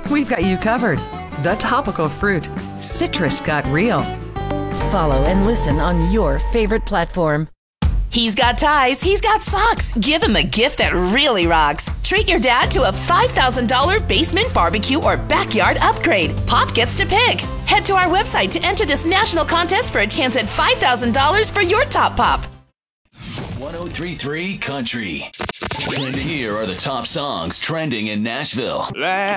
we've got you covered. The topical fruit, Citrus Got Real. Follow and listen on your favorite platform. He's got ties, he's got socks. Give him a gift that really rocks. Treat your dad to a $5,000 basement barbecue or backyard upgrade. Pop gets to pick. Head to our website to enter this national contest for a chance at $5,000 for your top pop. 103.3 Country. And here are the top songs trending in Nashville.